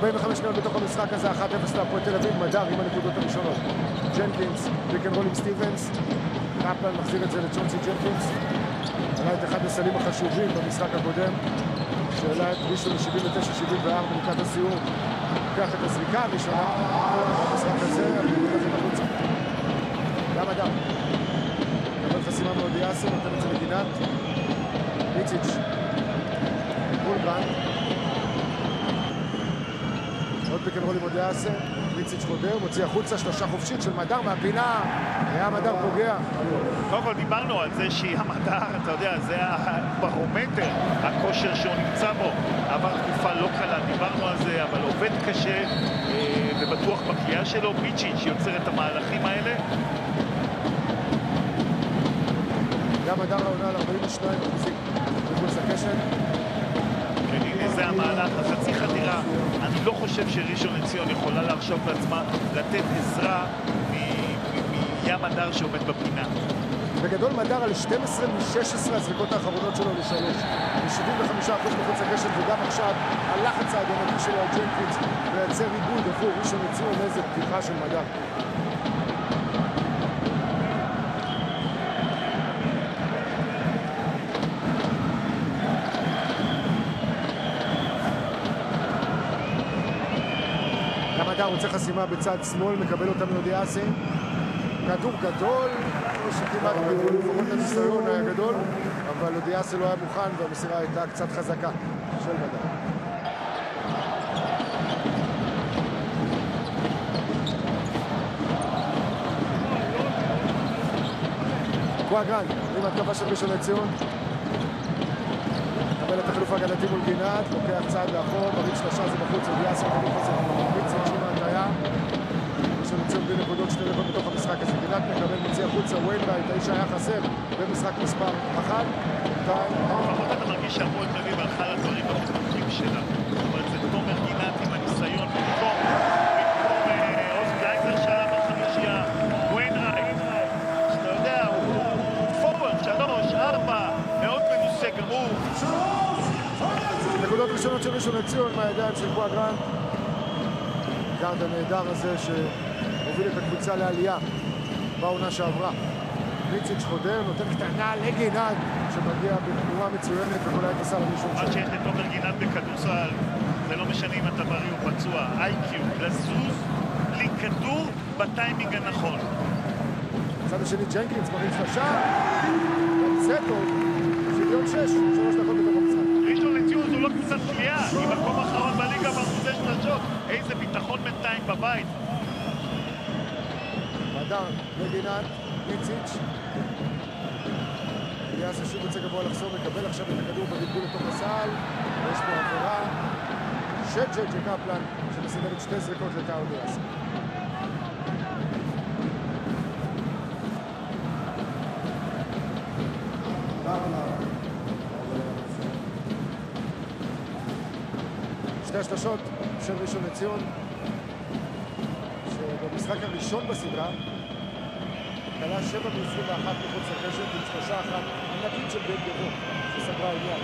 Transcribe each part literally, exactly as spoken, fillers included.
ארבעים וחמש שניות בתוך המשחק הזה, אחת אפס להפועל תל אביב, מדר עם הנקודות הראשונות. ג'נקינס, פיק אנד רול עם סטיבנס, קפלן מחזיר את זה לצ'ונסי ג'נקינס, עלה את אחד הסלים החשובים במשחק הקודם, שהעלה את ראשון ל-שבעים ותשע שבעים וארבע לקראת הסיום, לוקח את הזריקה הראשונה במשחק הזה, אבל הוא הולך את החוצה. גם אדם. קבל חסימה מאודי אסר, נותן את זה לגינת. מיציץ'. גולברנד. עוד פיק אנד רול עם אודי אסר. מיציץ' חודר, מוציא החוצה, שלושה חופשית של מדר מהפינה. היה מדר פוגע. קודם כל דיברנו על זה שהיא המדר, אתה יודע, זה הברומטר, הכושר שהוא נמצא בו. עבר תקופה לא קלה, דיברנו על זה, אבל עובד קשה ובטוח בקליעה שלו. מיציץ' יוצר את המהלכים האלה. גם מדר העונה על ארבעים ושתיים אחוזים מחוץ לקשת. כן, הנה זה המהלך, החצי חדירה. אני לא חושב שראשון לציון יכולה להרשות לעצמה לתת עזרה מים מדר שעומד בפינה. בגדול מדר על שתים עשרה משש עשרה הזריקות האחרונות שלו לשלוש. ב-שבעים וחמישה אחוז מחוץ לקשת, וגם עכשיו הלחץ ההגנתי שלו על ג'נקינס מייצר ריבוד עבור ראשון לציון. איזה פתיחה של מדר. מדר רוצה חסימה בצד שמאל, מקבל אותה מאודי אסר. כדור גדול, שכמעט בגבול, לפחות הניסיון היה גדול, אבל אודי אסר לא היה מוכן והמסירה הייתה קצת חזקה של מדר. קואגרנד, עם התקפה של ראשון לציון. מקבל את החילוף ההגנתי מול גינת, לוקח צעד לאחור, מריץ שלושה זה בחוץ, אודי אסר חילוף הזה, מיציץ' עם ההטיה. ראשון לציון בלי נקודות שתי דקות בתוך המשחק הזה. גינת מקבל, מוציא החוצה, וויינרייט, האיש היה חסר במשחק מספר אחת. לפחות אתה מרגיש שהפועל תל אביב הלכה לדברים בחיזוקים שלה. אבל זה תומר גינת עם הניסיון במקום, במקום עוז גלייזר שלה בחמישייה, וויינרייט, שאתה יודע, הוא פורוורד, שלוש, ארבע, מאוד מנוסה גמור. נקודות ראשונות של ראשון לציון מהידיים של קואגרנד. גארד הנהדר הזה שהוביל את הקבוצה לעלייה בעונה שעברה. מיציץ' חודר, נותן קטנה לגינת שמגיע בתנועה מצוינת וכל היית עשה למישהו מה שיש לתומר גינת בכדורסל, זה לא משנה אם אתה בריא או פצוע, איי קיו, לזוז בלי כדור בטיימינג הנכון. הצד השני ג'נקינס מרים שלושה, זה טוב, שוויון שש, שלוש דקות בתוך המשחק. ראשון לציון זו לא קבוצת קליעה, היא מקום אחרון בליגה באחוזי שלשות. איזה ביטחון בינתיים בבית. מדר לגינת, מיציץ'. יאסר שוב יוצא גבוה לחזור, מקבל עכשיו את הכדור בגלגול לתוך הסל. יש פה עבירה של ג'יי ג'יי קפלן שמסדרת שתי זריקות לטאו יאסר. שתי השלשות של ראשון לציון, שבמשחק הראשון בסדרה קלה שבע מ-עשרים ואחת מחוץ לקשת עם שלושה אחת ענקית של בן גבו שסגרה עניין.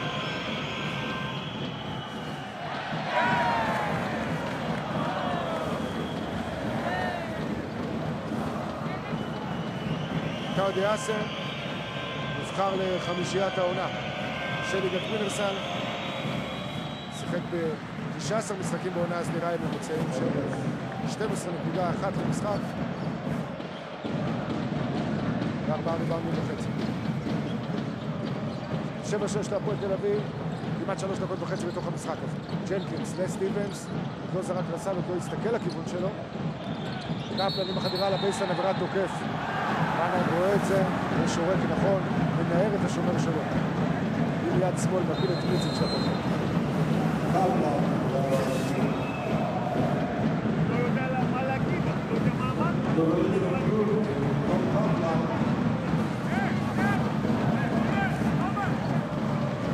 טאו יאסר נבחר לחמישיית העונה של ליגת ווינרסל, שיחק ב-תשעה עשר משחקים בעונה הסדירה עם ממוצעים של שתים עשרה נקודה אחת למשחק וארבעה ריבאונדים וחצי. שבע שש להפועל תל אביב, כמעט שלוש דקות וחצי בתוך המשחק הזה. ג'נקינס לסטיבנס, לא זרק לסל, אותו הסתכל לכיוון שלו. קפלן עם החדירה על הבייסליין, עבירת תוקף. רנן רואה את זה, ושורק נכון, מנער את השומר שלו. ביד שמאל מפיל את מיציץ' שלו.